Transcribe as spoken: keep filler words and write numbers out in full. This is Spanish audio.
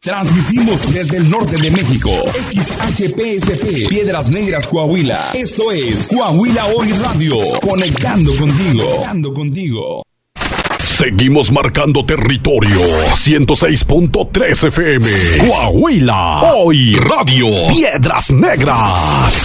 Transmitimos desde el norte de México. X H P S P, Piedras Negras, Coahuila. Esto es Coahuila Hoy Radio. Conectando contigo. Conectando contigo. Seguimos marcando territorio. ciento seis punto tres F M. Coahuila Hoy Radio. Piedras Negras.